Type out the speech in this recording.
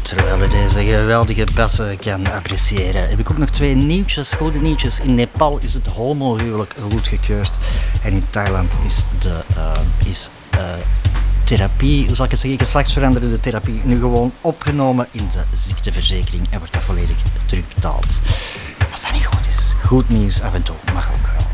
terwijl je deze geweldige bassen kan appreciëren, heb ik ook nog 2 nieuwtjes, goede nieuwtjes. In Nepal is het homohuwelijk goedgekeurd en in Thailand is de therapie, hoe zal ik het zeggen, geslachtsveranderende therapie nu gewoon opgenomen in de ziekteverzekering en wordt dat volledig terugbetaald. Als dat niet goed is, goed nieuws af en toe mag ook wel.